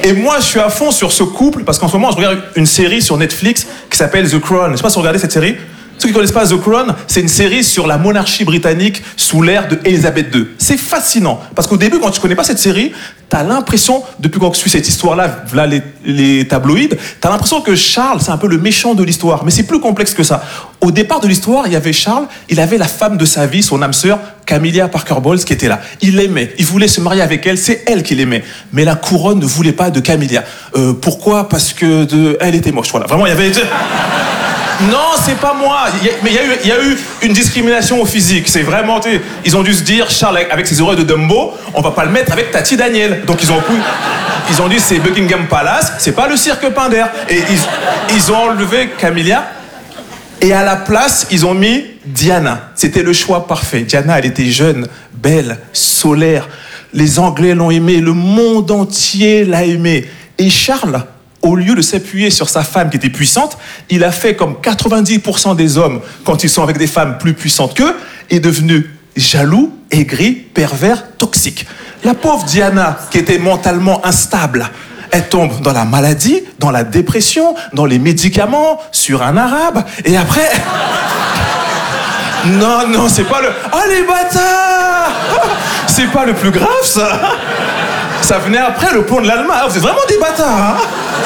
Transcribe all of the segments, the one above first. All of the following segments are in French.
Et moi, je suis à fond sur ce couple, parce qu'en ce moment, je regarde une série sur Netflix qui s'appelle The Crown. Je ne sais pas si vous regardez cette série. Ceux qui ne connaissent pas The Crown, c'est une série sur la monarchie britannique sous l'ère de Elisabeth II. C'est fascinant, parce qu'au début, quand tu ne connais pas cette série, tu as l'impression, depuis qu'on suit cette histoire-là, là les tabloïds, tu as l'impression que Charles, c'est un peu le méchant de l'histoire. Mais c'est plus complexe que ça. Au départ de l'histoire, il y avait Charles, il avait la femme de sa vie, son âme sœur, Camilla Parker Bowles, qui était là. Il l'aimait, il voulait se marier avec elle, c'est elle qui l'aimait. Mais la couronne ne voulait pas de Camilla. Pourquoi ? Parce que elle était moche. Voilà, vraiment, il y avait... Non, c'est pas moi. Mais il y a eu une discrimination au physique. C'est vraiment... Ils ont dû se dire, Charles, avec ses oreilles de Dumbo, on va pas le mettre avec Tati Daniel. Donc ils ont dit, c'est Buckingham Palace, c'est pas le cirque Pinder. Et ils ont enlevé Camilla. Et à la place, ils ont mis Diana. C'était le choix parfait. Diana, elle était jeune, belle, solaire. Les Anglais l'ont aimée, le monde entier l'a aimée. Et Charles, au lieu de s'appuyer sur sa femme qui était puissante, il a fait comme 90% des hommes, quand ils sont avec des femmes plus puissantes qu'eux, est devenu jaloux, aigri, pervers, toxique. La pauvre Diana, qui était mentalement instable, elle tombe dans la maladie, dans la dépression, dans les médicaments, sur un arabe, et après... Non, c'est pas le... Ah, les bâtards! C'est pas le plus grave, ça! Ça venait après le pont de l'Allemagne. Vous êtes vraiment des bâtards, hein?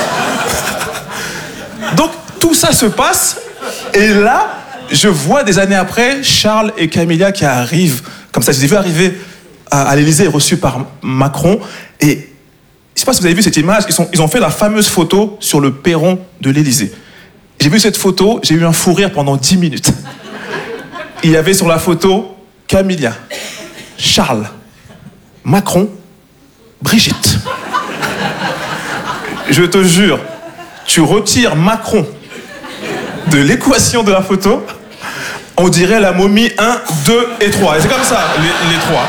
Donc, tout ça se passe, et là, je vois des années après, Charles et Camilla qui arrivent, comme ça, je les ai vus arriver à l'Élysée, reçus par Macron, et je ne sais pas si vous avez vu cette image, ils ont fait la fameuse photo sur le perron de l'Élysée. J'ai vu cette photo, j'ai eu un fou rire pendant 10 minutes. Il y avait sur la photo Camilla, Charles, Macron, Brigitte. Je te jure, tu retires Macron de l'équation de la photo, on dirait la momie 1, 2 et 3. Et c'est comme ça, les 3.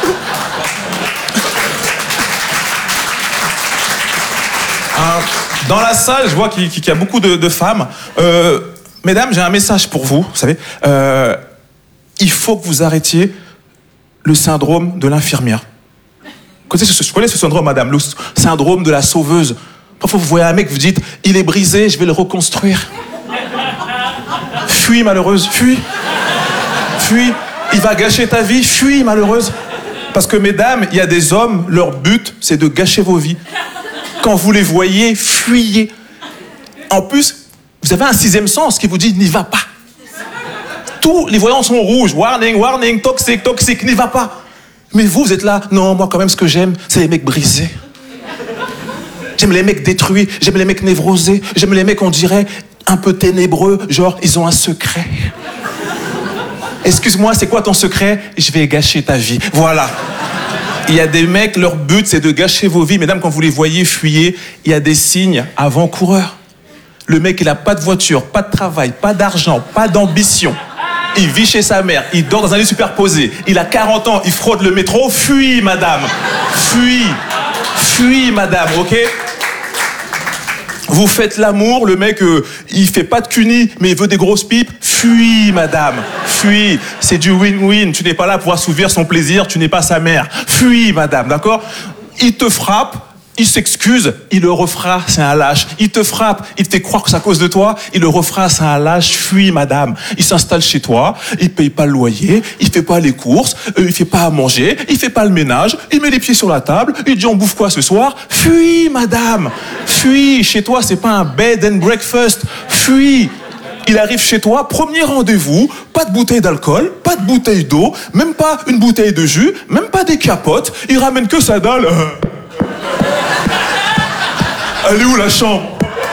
Dans la salle, je vois qu'il y a beaucoup de femmes. Mesdames, j'ai un message pour vous, vous savez. Il faut que vous arrêtiez le syndrome de l'infirmière. Je connais ce syndrome, madame, le syndrome de la sauveuse. Parfois, vous voyez un mec, vous dites, il est brisé, je vais le reconstruire. Fuis, malheureuse, fuis. Fuis. Il va gâcher ta vie, fuis, malheureuse. Parce que, mesdames, il y a des hommes, leur but, c'est de gâcher vos vies. Quand vous les voyez, fuyez. En plus, vous avez un 6e sens qui vous dit, n'y va pas. Tous les voyants sont rouges. Warning, warning, toxique, toxique, n'y va pas. Mais vous êtes là, non, moi quand même ce que j'aime, c'est les mecs brisés. J'aime les mecs détruits, j'aime les mecs névrosés, j'aime les mecs, on dirait, un peu ténébreux, genre, ils ont un secret. Excuse-moi, c'est quoi ton secret? Je vais gâcher ta vie. Voilà. Il y a des mecs, leur but, c'est de gâcher vos vies. Mesdames, quand vous les voyez, fuyez. Il y a des signes avant-coureurs. Le mec, il n'a pas de voiture, pas de travail, pas d'argent, pas d'ambition. Il vit chez sa mère, il dort dans un lit superposé. Il a 40 ans, il fraude le métro. Fuis, madame. Fuis. Fuis, madame, ok? Vous faites l'amour, le mec, il fait pas de cuni, mais il veut des grosses pipes. Fuis, madame. Fuis. C'est du win-win. Tu n'es pas là pour assouvir son plaisir, tu n'es pas sa mère. Fuis, madame, d'accord? Il te frappe. Il s'excuse, il le refera, c'est un lâche. Il te frappe, il te fait croire que c'est à cause de toi, il le refera, c'est un lâche. Fuis, madame. Il s'installe chez toi, il paye pas le loyer, il fait pas les courses, il fait pas à manger, il fait pas le ménage, il met les pieds sur la table, il dit on bouffe quoi ce soir? Fuis, madame. Fuis. Chez toi, c'est pas un bed and breakfast. Fuis. Il arrive chez toi, premier rendez-vous, pas de bouteille d'alcool, pas de bouteille d'eau, même pas une bouteille de jus, même pas des capotes, il ramène que sa dalle. Elle est où la chambre?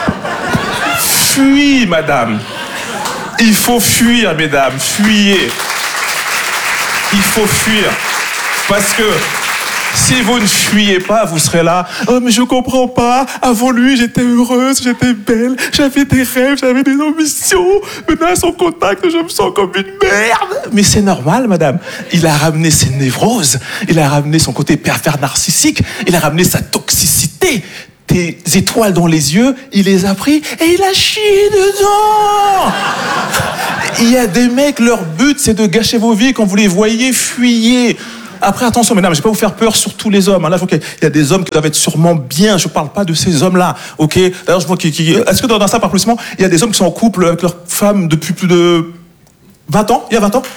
Fuis, madame. Il faut fuir, mesdames. Fuyez. Il faut fuir. Parce que si vous ne fuyez pas, vous serez là. Oh, mais je comprends pas. Avant lui, j'étais heureuse, j'étais belle, j'avais des rêves, j'avais des ambitions. Maintenant, à son contact, je me sens comme une merde. Mais c'est normal, madame. Il a ramené ses névroses. Il a ramené son côté pervers narcissique. Il a ramené sa toxicité. Tes étoiles dans les yeux, il les a pris et il a chié dedans. Il y a des mecs, leur but, c'est de gâcher vos vies. Quand vous les voyez, fuyez. Après, attention, mesdames, je vais pas vous faire peur sur tous les hommes. Là, je vois qu'il y a des hommes qui doivent être sûrement bien. Je parle pas de ces hommes-là, ok? D'ailleurs, je vois est-ce que dans ça, par applaudissement, il y a des hommes qui sont en couple avec leur femme depuis plus de 20 ans? Il y a 20 ans?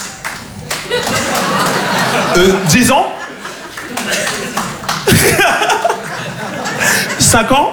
10 ans? 5 ans?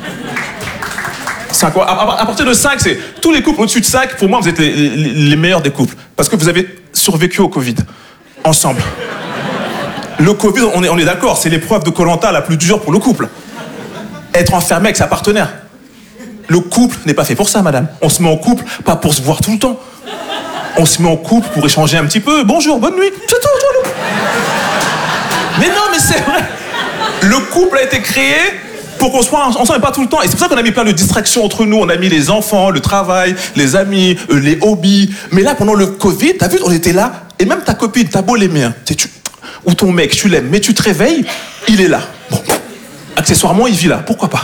5 ans. À partir de 5, c'est tous les couples au-dessus de 5, pour moi, vous êtes les meilleurs des couples. Parce que vous avez survécu au Covid. Ensemble. Le Covid, on est d'accord, c'est l'épreuve de Koh-Lanta la plus dure pour le couple. Être enfermé avec sa partenaire. Le couple n'est pas fait pour ça, madame. On se met en couple, pas pour se voir tout le temps. On se met en couple pour échanger un petit peu. Bonjour, bonne nuit. C'est tout. Mais non, mais c'est vrai. Le couple a été créé pour qu'on soit ensemble et pas tout le temps. Et c'est pour ça qu'on a mis plein de distractions entre nous. On a mis les enfants, le travail, les amis, les hobbies. Mais là, pendant le Covid, t'as vu, on était là. Et même ta copine, t'as beau l'aimer, hein, ou ton mec, tu l'aimes, mais tu te réveilles, il est là. Bon. Accessoirement, il vit là. Pourquoi pas?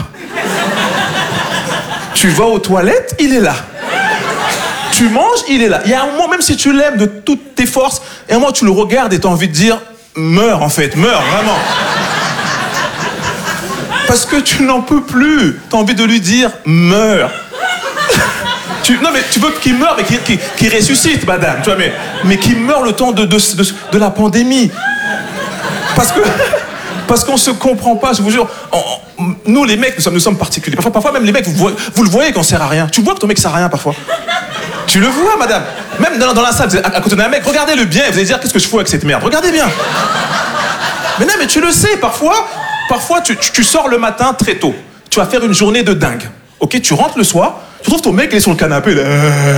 Tu vas aux toilettes, il est là. Tu manges, il est là. Il y a un moment, même si tu l'aimes de toutes tes forces, et un moment, tu le regardes et t'as envie de dire, meurs en fait, meurs, vraiment. Parce que tu n'en peux plus. T'as envie de lui dire, meurs. Non, mais tu veux qu'il meure, mais qu'il ressuscite, madame. Tu vois, mais qu'il meure le temps de la pandémie. Parce qu'on se comprend pas, je vous jure. Nous, les mecs, nous sommes particuliers. Parfois, même les mecs, vous le voyez qu'on sert à rien. Tu vois que ton mec sert à rien, parfois. Tu le vois, madame. Même dans la salle, à côté d'un mec, regardez-le bien, vous allez dire, qu'est-ce que je fous avec cette merde? Regardez bien. Mais non, mais tu le sais, parfois tu sors le matin très tôt. Tu vas faire une journée de dingue. Ok, tu rentres le soir, tu trouves ton mec, il est sur le canapé, là.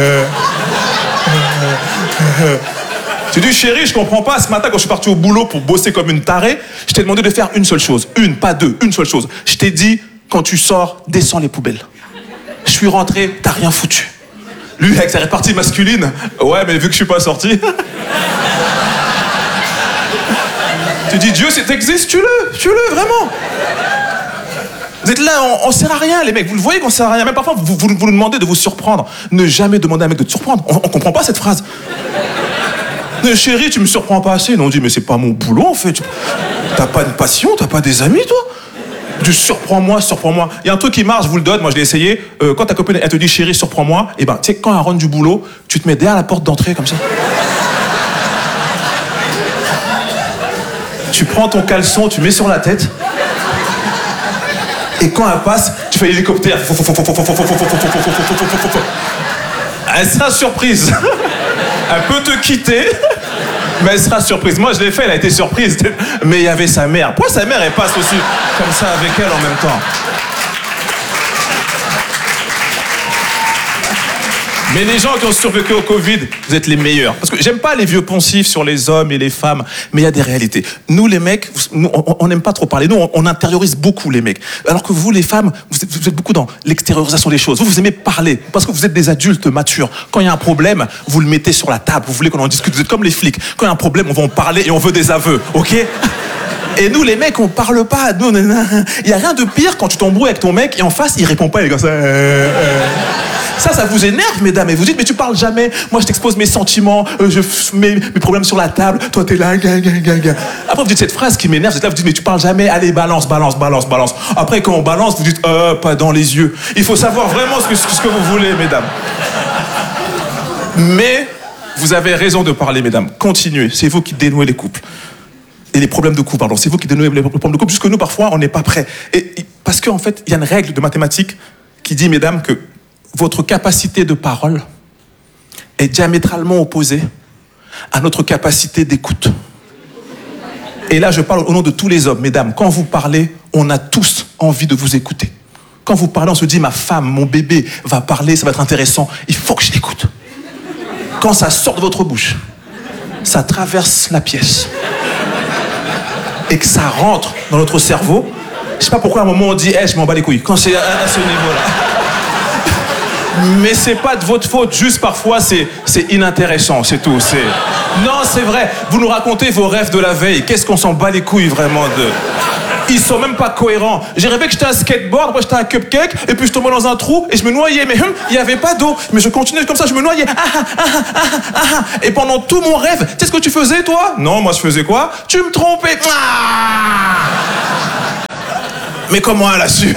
Tu dis, chérie, je comprends pas, ce matin, quand je suis parti au boulot pour bosser comme une tarée, je t'ai demandé de faire une seule chose. Une, pas deux, une seule chose. Je t'ai dit, quand tu sors, descends les poubelles. Je suis rentré, t'as rien foutu. Lui, avec sa répartie masculine, ouais, mais vu que je suis pas sorti... Tu dis, Dieu, si t'existes, tue-le, vraiment. Vous êtes là, on sert à rien, les mecs. Vous le voyez qu'on sert à rien. Même parfois, vous nous demandez de vous surprendre. Ne jamais demander à un mec de te surprendre. On comprend pas cette phrase. Chérie, tu me surprends pas assez. Non, on dit, mais c'est pas mon boulot, en fait. T'as pas une passion, t'as pas des amis, toi? Tu surprends-moi. Il y a un truc qui marche, je vous le donne, moi je l'ai essayé. Quand ta copine, elle te dit, chérie, surprends-moi, et ben, tu sais, quand elle rentre du boulot, tu te mets derrière la porte d'entrée, comme ça. Tu prends ton caleçon, tu mets sur la tête. Et quand elle passe, tu fais l'hélicoptère. Elle sera surprise. Elle peut te quitter, mais elle sera surprise. Moi, je l'ai fait, elle a été surprise. Mais il y avait sa mère. Pourquoi sa mère, elle passe aussi comme ça avec elle en même temps? Mais les gens qui ont survécu au Covid, vous êtes les meilleurs. Parce que j'aime pas les vieux poncifs sur les hommes et les femmes, mais il y a des réalités. Nous, les mecs, on n'aime pas trop parler. Nous, on intériorise beaucoup les mecs. Alors que vous, les femmes, vous êtes beaucoup dans l'extériorisation des choses. Vous aimez parler, parce que vous êtes des adultes matures. Quand il y a un problème, vous le mettez sur la table. Vous voulez qu'on en discute. Vous êtes comme les flics. Quand il y a un problème, on va en parler et on veut des aveux, ok? Et nous, les mecs, on parle pas. Il y a rien de pire quand tu t'embrouilles avec ton mec et en face, il répond pas. Il est comme ça. Ça vous énerve, mesdames. Et vous dites, mais tu parles jamais. Moi, je t'expose mes sentiments. Je mets mes problèmes sur la table. Toi, t'es là. Après, vous dites cette phrase qui m'énerve. Vous êtes là, vous dites, mais tu parles jamais. Allez, balance. Après, quand on balance, vous dites, pas dans les yeux. Il faut savoir vraiment ce que vous voulez, mesdames. Mais vous avez raison de parler, mesdames. Continuez. C'est vous qui dénouez les couples. Et les problèmes de couple, pardon. C'est vous qui dénouez les problèmes de couple. Jusque nous, parfois, on n'est pas prêts. Et parce qu'en fait, il y a une règle de mathématiques qui dit, mesdames, que votre capacité de parole est diamétralement opposée à notre capacité d'écoute. Et là, je parle au nom de tous les hommes, mesdames. Quand vous parlez, on a tous envie de vous écouter. Quand vous parlez, on se dit, ma femme, mon bébé va parler, ça va être intéressant. Il faut que je l'écoute. Quand ça sort de votre bouche, ça traverse la pièce et que ça rentre dans notre cerveau. Je sais pas pourquoi à un moment on dit, je m'en bats les couilles. Quand c'est à ce niveau-là. Mais c'est pas de votre faute, juste parfois c'est inintéressant, c'est tout. Non, c'est vrai, vous nous racontez vos rêves de la veille, qu'est-ce qu'on s'en bat les couilles vraiment de... Ils sont même pas cohérents. J'ai rêvé que j'étais un skateboard, après j'étais un cupcake, et puis je tombais dans un trou et je me noyais. Mais il n'y avait pas d'eau. Mais je continuais comme ça, je me noyais. Et pendant tout mon rêve, tu sais ce que tu faisais, toi? Non, moi je faisais quoi? Tu me trompais. Mais comment elle a su?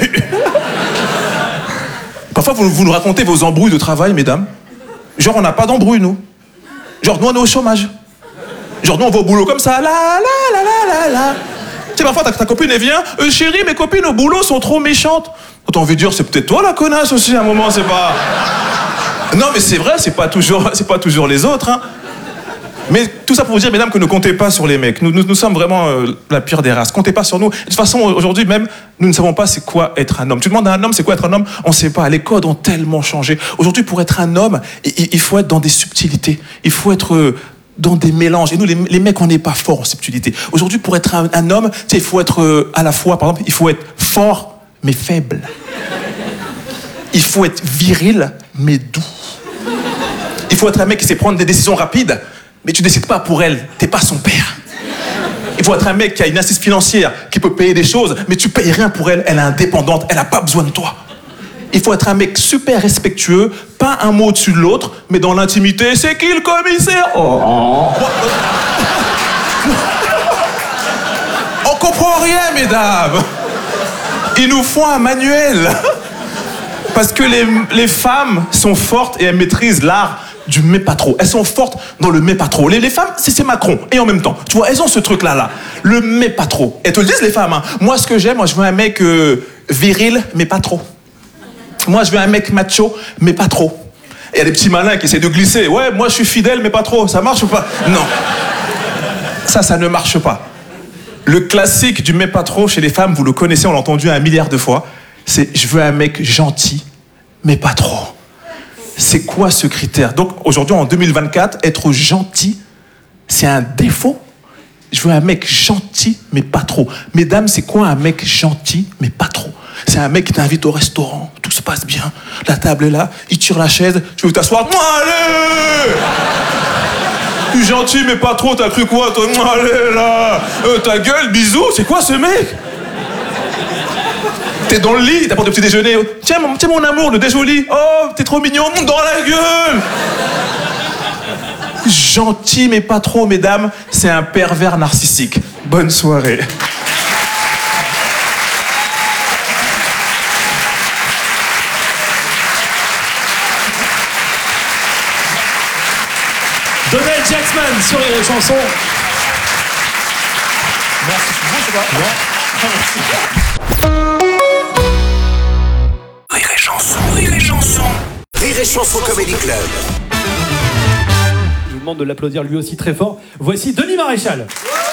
Parfois, vous nous racontez vos embrouilles de travail, mesdames. Genre, on n'a pas d'embrouille, nous. Genre, nous, on est au chômage. Genre, nous, on va au boulot comme ça. Tu sais, parfois, ta copine, elle vient. Chérie, mes copines au boulot sont trop méchantes. T'as envie de dire, c'est peut-être toi la connasse aussi, à un moment, c'est pas... Non, mais c'est vrai, c'est pas toujours les autres, hein. Mais tout ça pour vous dire, mesdames, que ne comptez pas sur les mecs. Nous sommes vraiment la pire des races. Comptez pas sur nous. De toute façon, aujourd'hui même, nous ne savons pas c'est quoi être un homme. Tu demandes à un homme c'est quoi être un homme, on ne sait pas. Les codes ont tellement changé. Aujourd'hui, pour être un homme, il faut être dans des subtilités. Il faut être dans des mélanges. Et nous, les mecs, on n'est pas forts en subtilité. Aujourd'hui, pour être un homme, tu sais, il faut être à la fois, par exemple, il faut être fort, mais faible. Il faut être viril, mais doux. Il faut être un mec qui sait prendre des décisions rapides. Mais tu décides pas pour elle, t'es pas son père. Il faut être un mec qui a une assise financière, qui peut payer des choses, mais tu payes rien pour elle, elle est indépendante, elle a pas besoin de toi. Il faut être un mec super respectueux, pas un mot au-dessus de l'autre, mais dans l'intimité, c'est qui le commissaire? On comprend rien, mesdames. Il nous faut un manuel. Parce que les femmes sont fortes et elles maîtrisent l'art du mais pas trop. Elles sont fortes dans le mais pas trop. Les femmes, c'est Macron. Et en même temps, tu vois, elles ont ce truc-là. Le mais pas trop. Elles te le disent, les femmes. Hein. Moi, ce que j'aime, je veux un mec viril, mais pas trop. Moi, je veux un mec macho, mais pas trop. Et il y a des petits malins qui essaient de glisser. Ouais, moi, je suis fidèle, mais pas trop. Ça marche ou pas? Non. Ça ne marche pas. Le classique du mais pas trop chez les femmes, vous le connaissez, on l'a entendu 1 milliard de fois. C'est je veux un mec gentil, mais pas trop. C'est quoi ce critère? Donc aujourd'hui, en 2024, être gentil, c'est un défaut. Je veux un mec gentil, mais pas trop. Mesdames, c'est quoi un mec gentil, mais pas trop? C'est un mec qui t'invite au restaurant, tout se passe bien, la table est là, il tire la chaise, tu veux t'asseoir? Allez! Tu es gentil, mais pas trop, t'as cru quoi, toi? Allez là! Ta gueule, bisous, c'est quoi ce mec? T'es dans le lit, t'apportes le petit déjeuner. Tiens mon amour, le déjoli. Oh, t'es trop mignon, dans la gueule. Gentil, mais pas trop, mesdames. C'est un pervers narcissique. Bonne soirée. Donald Jackman sur les chansons. Merci, c'est bon, Rire et chanson Comedy Club. Je vous demande de l'applaudir lui aussi très fort. Voici Denis Maréchal.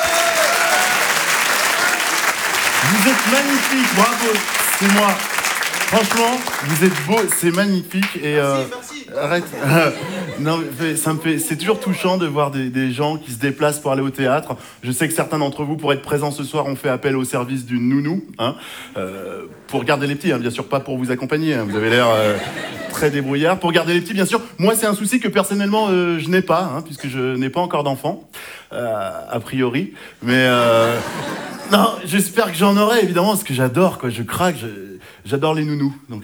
Vous êtes magnifique, bravo, c'est moi. Franchement, vous êtes beau, c'est magnifique et merci. Arrête. Non, mais c'est toujours touchant de voir des gens qui se déplacent pour aller au théâtre. Je sais que certains d'entre vous, pour être présents ce soir, ont fait appel au service d'une nounou, hein, pour garder les petits, hein, bien sûr, pas pour vous accompagner. Hein, vous avez l'air très débrouillard. Pour garder les petits, bien sûr. Moi, c'est un souci que personnellement, je n'ai pas, hein, puisque je n'ai pas encore d'enfant, a priori. Mais non, j'espère que j'en aurai, évidemment, parce que j'adore, quoi. Je craque. J'adore les nounous, donc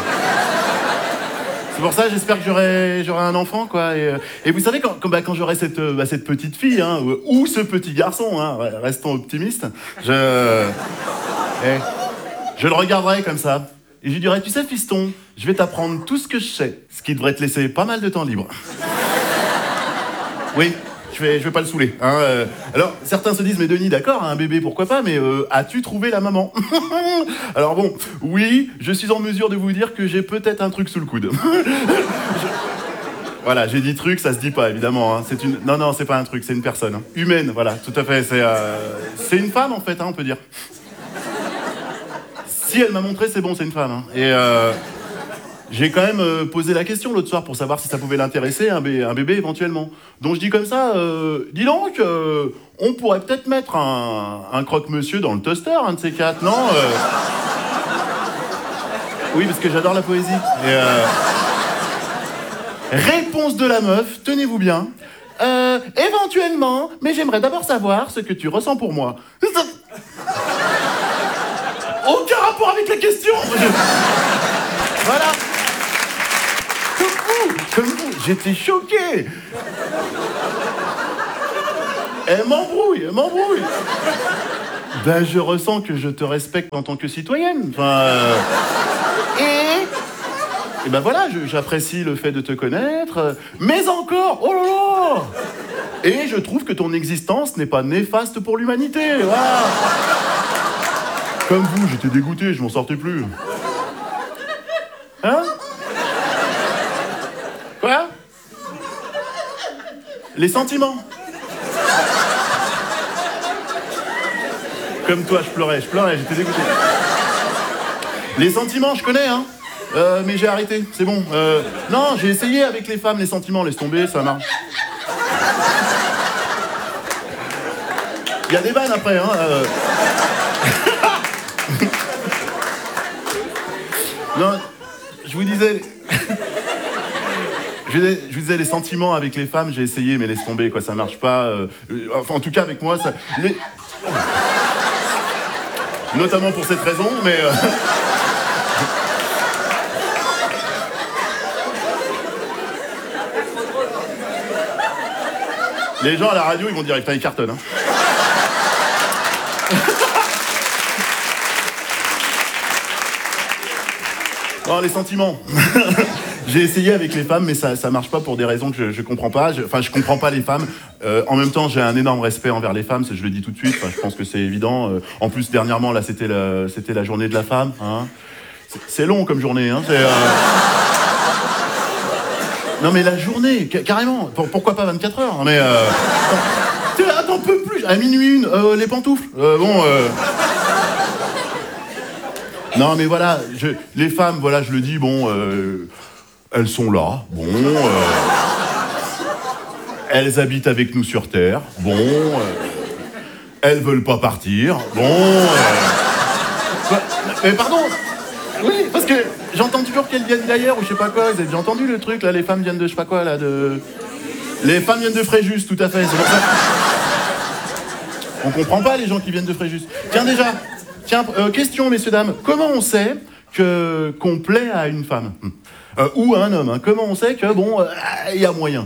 c'est pour ça j'espère que j'aurai un enfant, quoi. Et vous savez, quand j'aurai cette petite fille, hein, ou ce petit garçon, hein, restons optimistes, je le regarderai comme ça, et je lui dirai, tu sais, fiston, je vais t'apprendre tout ce que je sais, ce qui devrait te laisser pas mal de temps libre. Oui. Je vais pas le saouler. Hein. Alors, certains se disent, mais Denis, d'accord, un bébé, pourquoi pas, mais as-tu trouvé la maman? Alors bon, oui, je suis en mesure de vous dire que j'ai peut-être un truc sous le coude. Voilà, j'ai dit truc, ça se dit pas, évidemment. Hein. Non, c'est pas un truc, c'est une personne. Hein. Humaine, voilà, tout à fait. C'est une femme, en fait, hein, on peut dire. Si elle m'a montré, c'est bon, c'est une femme. Hein. Et j'ai quand même posé la question l'autre soir pour savoir si ça pouvait l'intéresser, un bébé éventuellement. Donc je dis comme ça, dis donc, on pourrait peut-être mettre un croque-monsieur dans le toaster, un de ces quatre, non Oui, parce que j'adore la poésie. Et réponse de la meuf, tenez-vous bien. Éventuellement, mais j'aimerais d'abord savoir ce que tu ressens pour moi. Aucun rapport avec la question. Voilà. Comme vous, j'étais choqué. Elle m'embrouille. Ben, je ressens que je te respecte en tant que citoyenne. Enfin, et ben voilà, j'apprécie le fait de te connaître, mais encore, oh là là. Et je trouve que ton existence n'est pas néfaste pour l'humanité, voilà. Comme vous, j'étais dégoûté, je m'en sortais plus. Hein? Quoi? Les sentiments. Comme toi, je pleurais, j'étais dégoûté. Les sentiments, je connais, hein. Mais j'ai arrêté, c'est bon. Non, j'ai essayé avec les femmes, les sentiments, laisse tomber, ça marche. Il y a des vannes après, hein. Non, je vous disais... Je vous disais, les sentiments avec les femmes, j'ai essayé, mais laisse tomber, quoi, ça marche pas. Enfin, en tout cas, avec moi, ça... Notamment pour cette raison, mais... Les gens à la radio, ils vont dire, putain, ils cartonnent, hein. Oh, les sentiments. J'ai essayé avec les femmes, mais ça marche pas pour des raisons que je comprends pas. Je comprends pas les femmes. En même temps, j'ai un énorme respect envers les femmes, je le dis tout de suite. Enfin, je pense que c'est évident. En plus, dernièrement, là, c'était la journée de la femme. Hein. C'est long comme journée. Hein. Non, mais la journée, carrément. Pourquoi pas 24 heures? Mais t'en peux plus. À minuit une, les pantoufles. Non, mais voilà, les femmes, voilà, je le dis, bon, elles sont là, bon, elles habitent avec nous sur Terre, bon, elles veulent pas partir, bon, mais pardon, oui, parce que j'entends toujours qu'elles viennent d'ailleurs, ou je sais pas quoi, vous avez déjà entendu le truc, là, les femmes viennent de je sais pas quoi, là, Les femmes viennent de Fréjus, tout à fait, c'est pour ça. On comprend pas les gens qui viennent de Fréjus. Tiens, question, messieurs, dames. Comment on sait qu'on plaît à une femme ou à un homme, hein? Comment on sait que, bon, il y a moyen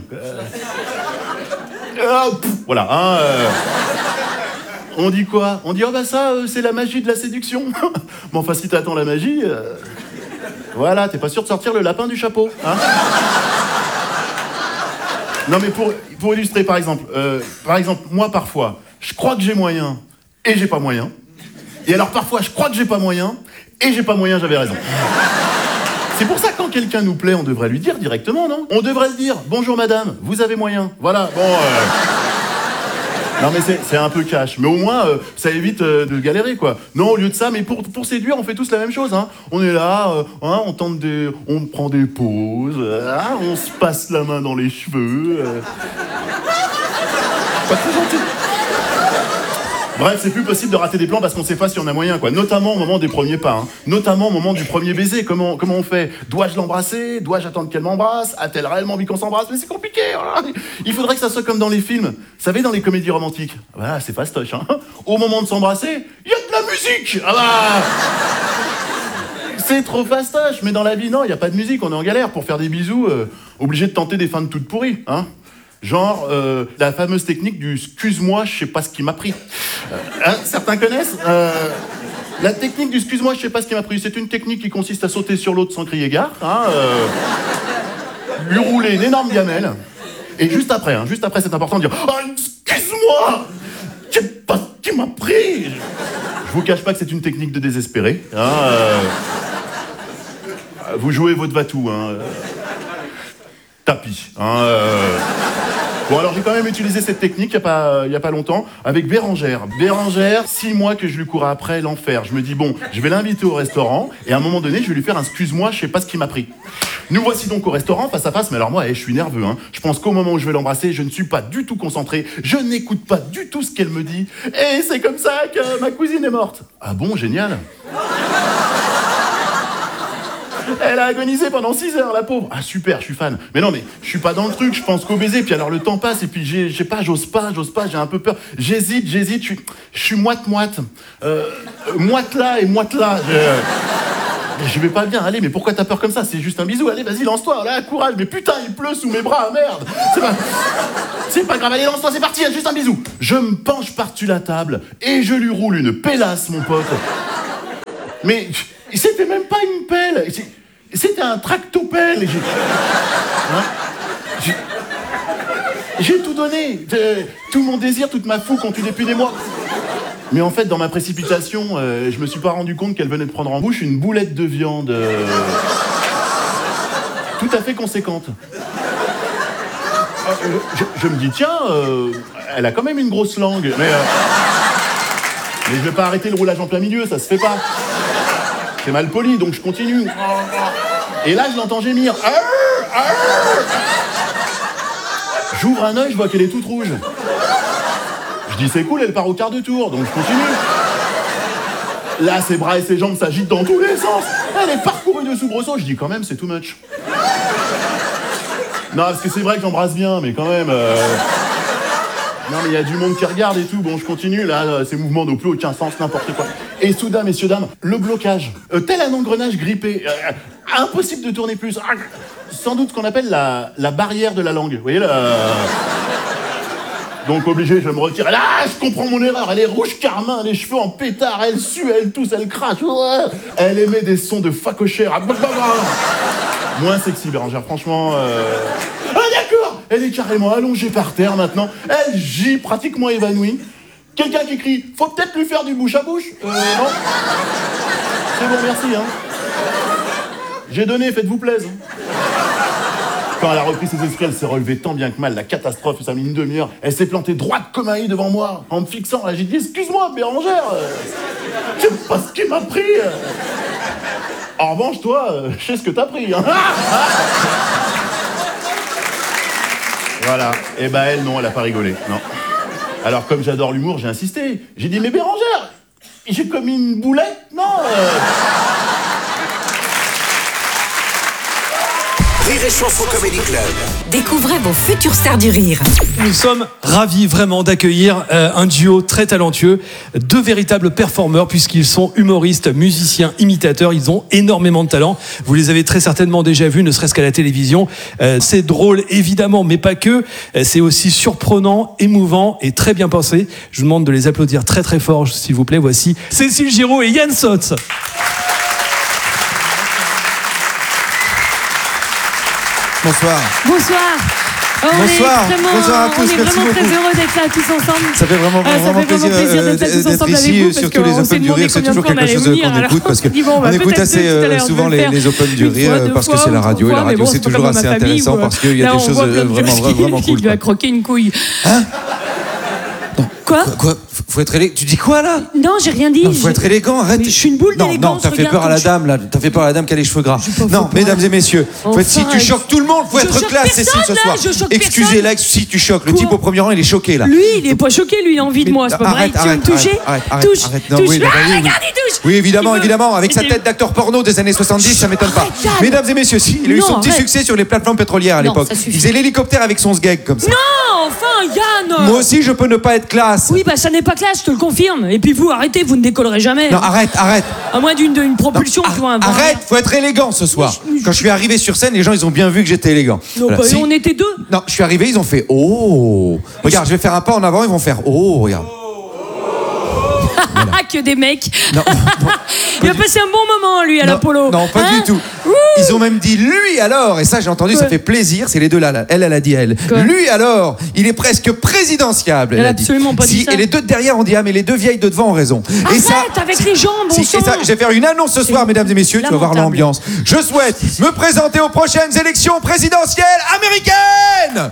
voilà, hein, on dit quoi? On dit, oh bah ça, c'est la magie de la séduction. Bon, enfin, si t'attends la magie, voilà, t'es pas sûr de sortir le lapin du chapeau, hein. Non, mais pour illustrer, par exemple, moi, parfois, je crois que j'ai moyen et j'ai pas moyen. Et alors parfois, je crois que j'ai pas moyen, et j'ai pas moyen, j'avais raison. C'est pour ça que quand quelqu'un nous plaît, on devrait lui dire directement, non? On devrait se dire, bonjour madame, vous avez moyen. Voilà, bon... Non mais c'est un peu cash, mais au moins, ça évite de galérer, quoi. Non, au lieu de ça, mais pour séduire, on fait tous la même chose, hein. On est là, hein, on prend des pauses, hein, on se passe la main dans les cheveux... Pas très gentil. Bref, c'est plus possible de rater des plans parce qu'on sait pas si on a moyen, quoi. Notamment au moment des premiers pas, hein. Notamment au moment du premier baiser. Comment on fait? Dois-je l'embrasser? Dois-je attendre qu'elle m'embrasse? A-t-elle réellement envie qu'on s'embrasse? Mais c'est compliqué, voilà. Il faudrait que ça soit comme dans les films. Vous savez, dans les comédies romantiques. Voilà, c'est fastoche, hein. Au moment de s'embrasser, il y a de la musique. Ah bah... C'est trop fastoche, mais dans la vie, non, il n'y a pas de musique, on est en galère. Pour faire des bisous, obligé de tenter des feintes toutes pourries, hein. Genre, la fameuse technique du « excuse-moi, je sais pas ce qui m'a pris ». Hein, certains connaissent la technique du « excuse-moi, je sais pas ce qui m'a pris ». C'est une technique qui consiste à sauter sur l'autre sans crier gare, hein, lui rouler une énorme gamelle, et juste après, c'est important de dire « oh, excuse-moi, je sais pas ce qui m'a pris ». Je vous cache pas que c'est une technique de désespéré. Hein, vous jouez votre va-tout, hein. Tapis, hein. Bon, alors j'ai quand même utilisé cette technique il y a pas longtemps avec Bérangère. Bérangère, 6 mois que je lui courais après, l'enfer. Je me dis, bon, je vais l'inviter au restaurant et à un moment donné, je vais lui faire un excuse-moi, je sais pas ce qui m'a pris. Nous voici donc au restaurant, face à face, mais alors moi, je suis nerveux, hein. Je pense qu'au moment où je vais l'embrasser, je ne suis pas du tout concentré, je n'écoute pas du tout ce qu'elle me dit, et c'est comme ça que ma cousine est morte. Ah bon, génial. Elle a agonisé pendant 6 heures, la pauvre. Ah super, je suis fan. Mais non, mais je suis pas dans le truc, je pense qu'au baiser. Puis alors le temps passe et puis je sais pas, j'ose pas, j'ai un peu peur. J'hésite, je suis moite-moite. Moite là et moite là. Je vais pas bien, allez, mais pourquoi t'as peur comme ça? C'est juste un bisou, allez, vas-y, lance-toi, là, courage. Mais putain, il pleut sous mes bras, merde. C'est pas grave, allez, lance-toi, c'est parti, juste un bisou. Je me penche par-dessus la table et je lui roule une pélasse, mon pote. Mais c'était même pas une pelle, c'était un tractopelle. J'ai tout donné, tout mon désir, toute ma fougue continue depuis des mois. Mais en fait, dans ma précipitation, je me suis pas rendu compte qu'elle venait de prendre en bouche une boulette de viande tout à fait conséquente. Je me dis, tiens, elle a quand même une grosse langue, mais je vais pas arrêter le roulage en plein milieu, ça se fait pas. C'est mal poli, donc je continue. Et là, je l'entends gémir. J'ouvre un œil, je vois qu'elle est toute rouge. Je dis, c'est cool, elle part au quart de tour, donc je continue. Là, ses bras et ses jambes s'agitent dans tous les sens. Elle est parcourue de soubresauts. Je dis, quand même, c'est too much. Non, parce que c'est vrai que j'embrasse bien, mais quand même... Non, mais il y a du monde qui regarde et tout. Bon, je continue, là, ces mouvements n'ont plus aucun sens, n'importe quoi. Et soudain, messieurs, dames, le blocage. Tel un engrenage grippé. Impossible de tourner plus. Sans doute ce qu'on appelle la barrière de la langue. Vous voyez, là... Donc obligé, je me retire. Là, je comprends mon erreur. Elle est rouge carmin, les cheveux en pétard, elle sue, elle tousse, elle crache. Elle émet des sons de facochère. Moins sexy, Bérangère, franchement... Ah d'accord, elle est carrément allongée par terre maintenant. Elle gît pratiquement évanouie. Quelqu'un qui crie, faut peut-être lui faire du bouche à bouche. Non. C'est bon, merci. Hein. J'ai donné, faites-vous plaisir. Quand elle a repris ses esprits, elle s'est relevée tant bien que mal. La catastrophe, ça a mis une demi-heure. Elle s'est plantée droite comme un i devant moi, en me fixant. Là, j'ai dit, excuse-moi, Bérangère, je sais pas ce qui m'a pris. En revanche, toi, je sais ce que t'as pris. Hein. Voilà. Et ben elle, non, elle a pas rigolé. Non. Alors, comme j'adore l'humour, j'ai insisté. J'ai dit, mais Bérangère, j'ai commis une boulette? Non. Rire et Chanson Comedy Club. Découvrez vos futures stars du rire. Nous sommes ravis vraiment d'accueillir un duo très talentueux, deux véritables performeurs puisqu'ils sont humoristes, musiciens, imitateurs. Ils ont énormément de talent. Vous les avez très certainement déjà vus, ne serait-ce qu'à la télévision. C'est drôle évidemment, mais pas que. C'est aussi surprenant, émouvant et très bien pensé. Je vous demande de les applaudir très très fort, s'il vous plaît. Voici Cécile Giraud et Yann Sotz. Bonsoir. Bonsoir. Bonsoir. Bonsoir à tous. On est vraiment très heureux d'être là tous ensemble. Ça fait vraiment plaisir d'être ici, surtout les Open du Rire. C'est toujours quelque chose qu'on écoute parce qu'on écoute assez souvent les Open du Rire parce que c'est la radio et la radio c'est toujours assez intéressant parce qu'il y a des choses vraiment cool. Il lui a croqué une couille. Hein? Quoi? Faut être élégant. Tu dis quoi là? Non, j'ai rien dit. Faut être élégant, arrête. Je suis une boule d'élégance. Non, t'as fait peur à la dame là. T'as fait peur à la dame qui a les cheveux gras. Non, mesdames et messieurs, si tu choques tout le monde, faut être classe, Cécile, ce soir. Excusez-la, si tu choques. Le type au premier rang, il est choqué là. Lui, il est pas choqué, lui, il a envie de moi. C'est pas vrai. Tu veux me toucher? Touche. Regarde, il touche. Oui, évidemment. Avec sa tête d'acteur porno des années 70, ça m'étonne pas. Mesdames et messieurs, il a eu son petit succès sur les plateformes pétrolières à l'époque. Il faisait l'hélicoptère avec son sgeg comme ça. Non, enfin, Yann. Moi aussi, je peux ne pas être classe. Oui, bah ça n'est pas classe, je te le confirme. Et puis vous, arrêtez, vous ne décollerez jamais. Non, arrête. À moins d'une propulsion. Arrête, faut être élégant ce soir. Quand je suis arrivé sur scène, les gens, ils ont bien vu que j'étais élégant. Non, voilà. On était deux. Non, je suis arrivé, ils ont fait oh. Regarde, je vais faire un pas en avant, ils vont faire oh, regarde. Voilà. Que des mecs. Non, il a passé un bon moment, lui, à l'Apollo. Non, pas du tout. Ils ont même dit lui alors, et ça j'ai entendu, ça fait plaisir, c'est les deux là. Elle a dit elle. Quoi? Lui alors, il est presque présidentiable. Elle a absolument pas dit ça. Et les deux de derrière ont dit ah mais les deux vieilles de devant ont raison. Arrête, et ça, avec les jambes, bon sang. Et ça, je vais faire une annonce ce soir, mesdames et messieurs, tu vas voir l'ambiance. Je souhaite me présenter aux prochaines élections présidentielles américaines.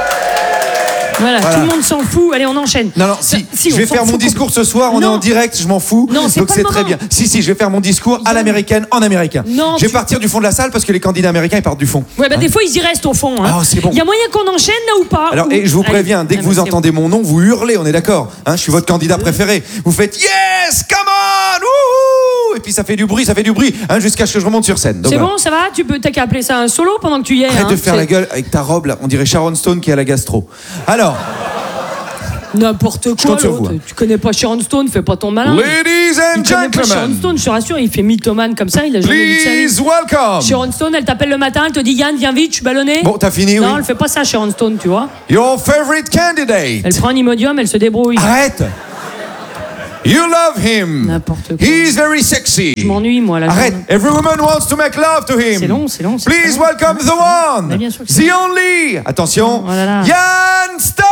Voilà, tout le monde s'en fout. Allez, on enchaîne. Non, si je vais faire mon discours ce soir, on est en direct, je m'en fous. Non, c'est donc pas c'est très bien. Si, je vais faire mon discours à l'américaine, en américain. Non, je vais partir du fond de la salle parce que les candidats américains ils partent du fond. Ouais, bah des fois ils y restent au fond. Hein. Oh, c'est bon. Il y a moyen qu'on enchaîne là ou pas? Alors, et je vous préviens, dès que vous entendez mon nom, vous hurlez, on est d'accord. Je suis votre candidat préféré. Vous faites yes, come on, wouhou. puis ça fait du bruit, hein, jusqu'à ce que je remonte sur scène. C'est bon, ça va? T'as qu'à appeler ça un solo pendant que tu y es. Arrête de faire la gueule avec ta robe là, on dirait Sharon Stone qui a la gastro. Alors... N'importe quoi, l'autre. Tu connais pas Sharon Stone, fais pas ton malin. Ladies and gentlemen. Sharon Stone, je te rassure, il fait mythomane comme ça, il a jamais vu de sa vie. Please welcome. Sharon Stone, elle t'appelle le matin, elle te dit Yann, viens vite, je suis ballonné. Bon, t'as fini, non, oui. elle fait pas ça, Sharon Stone, tu vois. Your favorite candidate. Elle prend un Imodium, elle se débrouille. Arrête. You love him. N'importe quoi. He's very sexy. Je m'ennuie, moi, là. Arrête. Every woman wants to make love to him. C'est long. Please welcome the one. Mais bien sûr que the only. Attention. Oh là là. Yann Stoltz.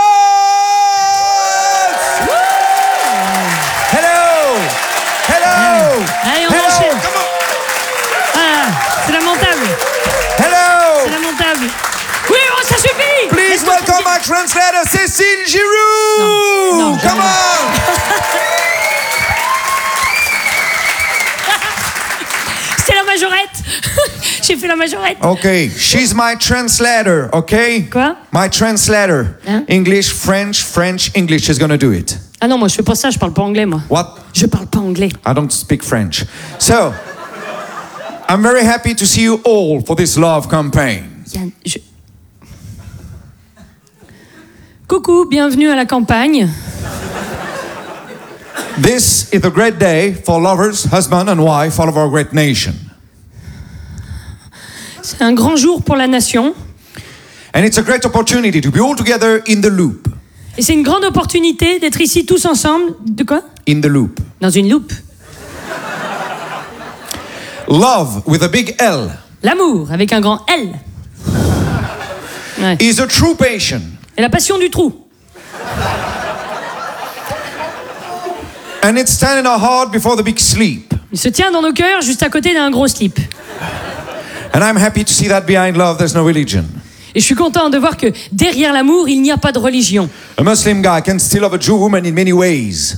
Allez, on enchaîne. Ah, c'est lamentable. Hello. C'est lamentable. Oui, oh, ça suffit. Please welcome my translator, Cécile Giroux. Non, come on. C'était la majorette. J'ai fait la majorette. Okay, she's my translator, okay? Quoi? My translator. Hein? English, French, English. She's gonna do it. Ah non, moi je fais pas ça, je parle pas anglais, moi. What? Je parle pas anglais. I don't speak French. So, I'm very happy to see you all for this love campaign. Yann, Coucou, bienvenue à la campagne. This is a great day for lovers, husband and wife, all of our great nation. C'est un grand jour pour la nation. And it's a great opportunity to be all together in the loop. Et c'est une grande opportunité d'être ici tous ensemble. De quoi? In the loop. Dans une loupe. Love with a big L. L'amour avec un grand L. Ouais. Is a true passion. Et la passion du trou. And it's standing in our heart before the big sleep. Il se tient dans nos cœurs juste à côté d'un gros slip. And I'm happy to see that behind love there's no religion. Et je suis content de voir que derrière l'amour, il n'y a pas de religion. A Muslim guy can still love a Jew woman in many ways.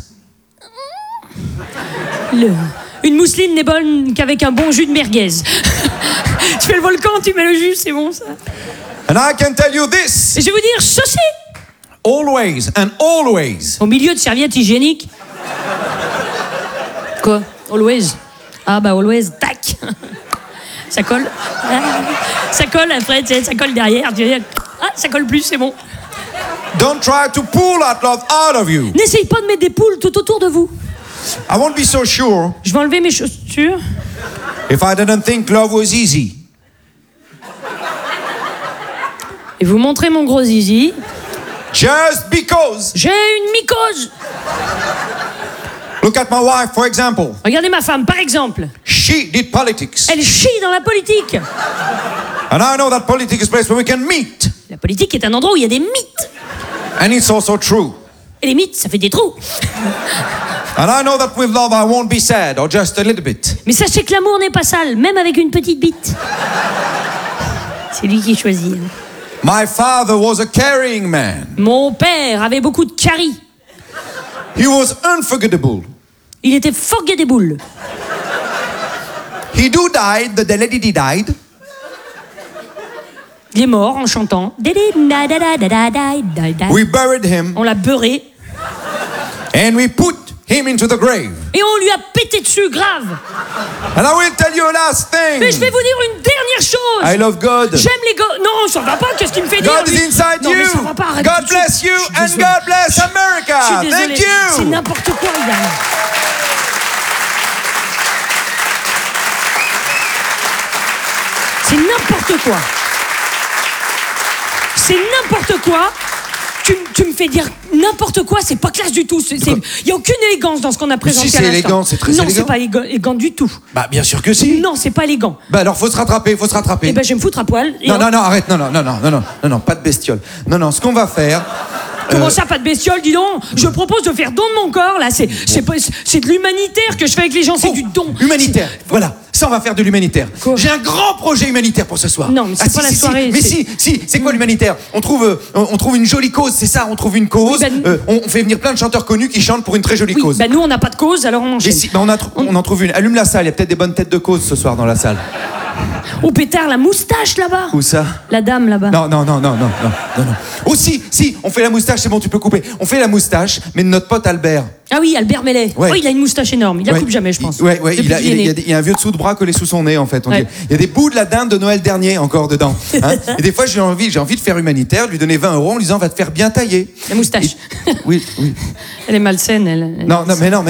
Une mousseline n'est bonne qu'avec un bon jus de merguez. Tu fais le volcan, tu mets le jus, c'est bon ça. And I can tell you this. Et je vais vous dire ceci. Always and always. Au milieu de serviettes hygiéniques. Quoi? Always. Ah bah always, tac. Ça colle. Ça colle après, tu sais, ça colle derrière. Ah, ça colle plus, c'est bon. Don't try to pull that love out of you. N'essaye pas de mettre des poules tout autour de vous. I won't be so sure. Je vais enlever mes chaussures. If I didn't think love was easy. Et vous montrez mon gros zizi. Just because. J'ai une mycose. Look at my wife, for example. Regardez ma femme, par exemple. She did politics. Elle chie dans la politique. And I know that politics is a place where we can meet. La politique est un endroit où il y a des mythes. And it's also true. Et les mythes, ça fait des trous. And I know that with love I won't be sad, or just a little bit. Mais sachez que l'amour n'est pas sale, même avec une petite bite. C'est lui qui choisit. My father was a caring man. Mon père avait beaucoup de caries. He was unforgettable. Il était forgettable. He died the day he died. Il est mort en chantant. We buried him. On l'a beurré. And we put him into the grave. Et on lui a pété dessus grave. And I will tell you a last thing. Mais je vais vous dire une dernière chose. I love God. J'aime les gars. Non, ça va pas. Qu'est-ce qu'il me fait dire? God is inside non, you. Mais ça va pas. Arrête God bless you and God bless America. Je suis désolée. Thank you. C'est n'importe quoi, Yann. C'est n'importe quoi. C'est n'importe quoi. Tu me fais dire n'importe quoi, c'est pas classe du tout. Il n'y a aucune élégance dans ce qu'on a présenté. Si c'est élégant, c'est très élégant. Non, c'est pas élégant du tout. Bah bien sûr que si. Non, c'est pas élégant. Bah alors faut se rattraper. Eh ben je vais me foutre à poil. Non, arrête, non, pas de bestiole. Non, ce qu'on va faire. Comment ça, pas de bestiole, dis donc? Je propose de faire don de mon corps, là. C'est de l'humanitaire que je fais avec les gens, c'est du don. Humanitaire, voilà. Ça, on va faire de l'humanitaire. J'ai un grand projet humanitaire pour ce soir. Non, mais c'est pas la soirée. Mais si, c'est quoi l'humanitaire? On trouve une jolie cause, c'est ça, on trouve une cause. Oui, on fait venir plein de chanteurs connus qui chantent pour une très jolie cause. Bah nous, on n'a pas de cause, alors on enchaîne. On en trouve une. Allume la salle, il y a peut-être des bonnes têtes de cause ce soir dans la salle. Oh pétard, la moustache là-bas. Où ça? La dame là-bas. Non. Oh si, on fait la moustache, c'est bon, tu peux couper. On fait la moustache, mais de notre pote Albert. Ah oui, Albert Mellet. Ouais. Oh, il a une moustache énorme. Il la coupe jamais, je pense. Ouais, il y a un vieux dessous de bras collé sous son nez, en fait. Il y a des bouts de la dinde de Noël dernier encore dedans. Hein. Et des fois, j'ai envie de faire humanitaire, de lui donner 20 € en lui disant, va te faire bien tailler. La moustache. Oui. Elle est malsaine, elle. Non,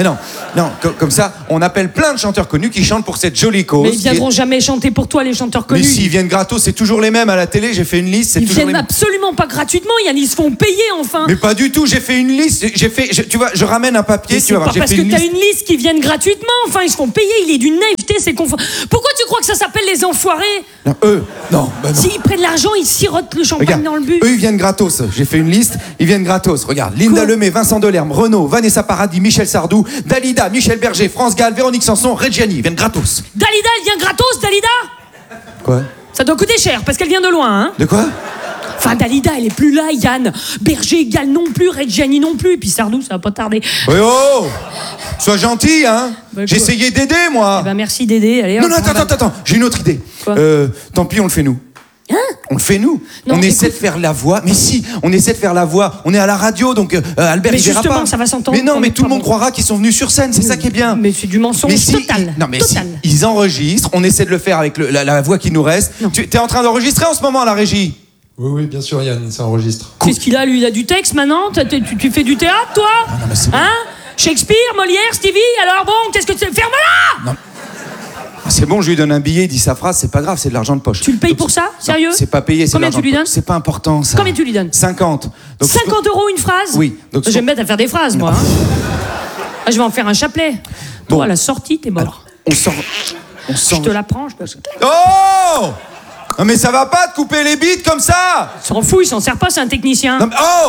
comme ça, on appelle plein de chanteurs connus qui chantent pour cette jolie cause. Mais ils viendront jamais chanter pour toi, les chanteurs connus. Mais s'ils viennent gratos, c'est toujours les mêmes à la télé. J'ai fait une liste, c'est ils toujours viennent absolument pas gratuitement, Yann, ils se font payer enfin. Mais pas du tout, j'ai fait une liste. Tu vois, je ramène un papier, tu vas voir. Parce que t'as une liste qui viennent gratuitement, enfin ils se font payer, il est d'une naïveté, c'est confort. Pourquoi tu crois que ça s'appelle les enfoirés? Non, eux, non. S'ils prennent l'argent, ils sirotent le champagne dans le but. Eux, ils viennent gratos. J'ai fait une liste, ils viennent gratos. Regarde, Linda Lemay, Vincent Delerme, Renaud, Vanessa Paradis, Michel Sardou, Dalida, Michel Berger, France Gall, Véronique Sanson, Reggiani, ils viennent gratos. Dalida, elle vient gratos, Dalida? Quoi? Ça doit coûter cher, parce qu'elle vient de loin, hein. De quoi? Enfin, Dalida, elle est plus là, Yann. Berger, Gall non plus, Reggiani non plus. Puis Sardou, ça va pas tarder. Oui, oh! Sois gentil, hein. J'ai essayé d'aider, moi. Eh ben, merci d'aider. Allez, non, attends. J'ai une autre idée. Quoi? Tant pis, on le fait nous. Hein? On le fait nous. On essaie de faire la voix. Mais si, on essaie de faire la voix. On est à la radio, donc Albert, il verra pas. Mais justement, ça va s'entendre. Mais non, mais tout le monde croira qu'ils sont venus sur scène. C'est ça qui est bien. Mais c'est du mensonge total. Si ils enregistrent, on essaie de le faire avec la voix qui nous reste. Tu es en train d'enregistrer en ce moment à la régie? Oui, bien sûr, Yann, ça enregistre. Qu'est-ce qu'il a, lui? Il a du texte maintenant? Tu fais du théâtre, toi? Hein? Shakespeare, Molière, Stevie? Alors bon, qu'est-ce que tu... Ferme-la! Non. C'est bon, je lui donne un billet, il dit sa phrase, c'est pas grave, c'est de l'argent de poche. Tu le payes pour ça? Sérieux? C'est pas payé, c'est de l'argent de poche. Combien tu lui donnes? C'est pas important, ça. Combien tu lui donnes? 50. Donc, 50 € une phrase? Oui. Je vais me mettre à faire des phrases, moi. Hein. Je vais en faire un chapelet. Bon, à la sortie, t'es mort. Alors, on sort. Je te la prends, je peux... Oh! Non mais ça va pas de couper les bites comme ça! Il s'en fout, il s'en sert pas, c'est un technicien. Non, mais oh!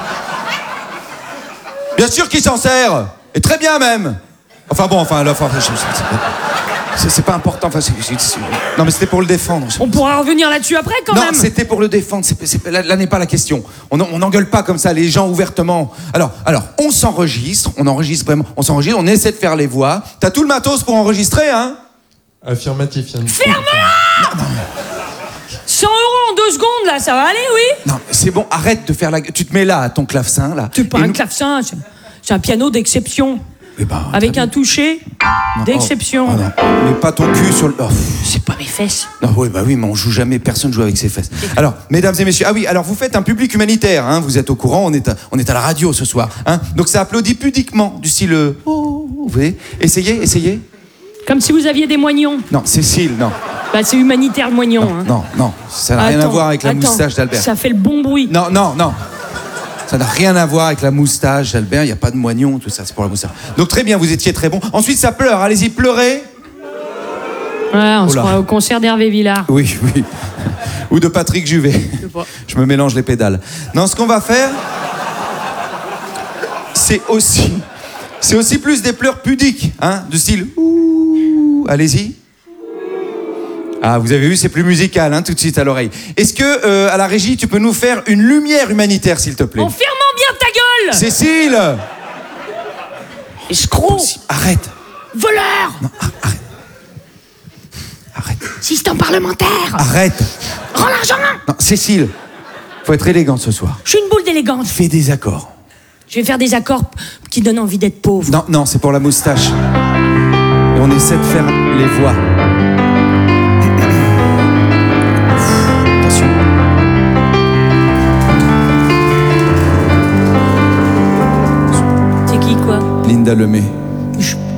Bien sûr qu'il s'en sert! Et très bien même! C'est pas important, non mais c'était pour le défendre. On pourra revenir là-dessus après quand même. Non, c'était pour le défendre, là n'est pas la question. On n'engueule pas comme ça les gens ouvertement. Alors, on s'enregistre, on essaie de faire les voix. T'as tout le matos pour enregistrer, hein? Affirmatif, Yann. Ferme-la! Non. 100 € en 2 secondes, là, ça va aller, oui? Non, c'est bon, arrête de faire la... Tu te mets là, à ton clavecin, là. C'est pas un clavecin, c'est un piano d'exception. Avec un toucher d'exception. Non. Mais pas ton cul sur le... Oh. C'est pas mes fesses. Non, oui, mais on joue jamais, personne joue avec ses fesses. Alors, mesdames et messieurs, alors vous faites un public humanitaire, hein, vous êtes au courant, on est à la radio ce soir. Hein, donc ça applaudit pudiquement, du style... Oh, vous voyez? Essayez. Comme si vous aviez des moignons. Non, Cécile, non. Bah, c'est humanitaire le moignon. Non, ça n'a rien à voir avec la moustache d'Albert. Ça fait le bon bruit. Non. Ça n'a rien à voir avec la moustache d'Albert, il n'y a pas de moignon, tout ça, c'est pour la moustache. Donc très bien, vous étiez très bon. Ensuite, ça pleure, allez-y, pleurez. Ouais, on se croit au concert d'Hervé Villard. Oui. Ou de Patrick Juvet. Je me mélange les pédales. Non, ce qu'on va faire, c'est aussi plus des pleurs pudiques, hein, de style ouh, allez-y. Ah, vous avez vu, c'est plus musical, hein, tout de suite à l'oreille. Est-ce que, à la régie, tu peux nous faire une lumière humanitaire, s'il te plaît? En fermant bien ta gueule! Cécile! Escroc! Arrête! Voleur! Non, arrête! Système parlementaire! Arrête! Rends l'argent! Non, Cécile, faut être élégante ce soir. Je suis une boule d'élégance. Fais des accords. Je vais faire des accords qui donnent envie d'être pauvre. Non, c'est pour la moustache. Et on essaie de faire les voix. Attention. C'est qui, quoi? Linda Lemay.